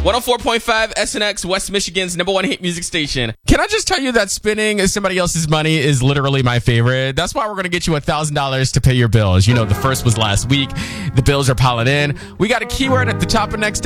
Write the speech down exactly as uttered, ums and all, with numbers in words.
one oh four point five S N X, West Michigan's number one hit music station. Can I just tell you that spending somebody else's money is literally my favorite? That's why we're going to get you one thousand dollars to pay your bills. You know, the first was last week. The bills are piling in. We got a keyword at the top of next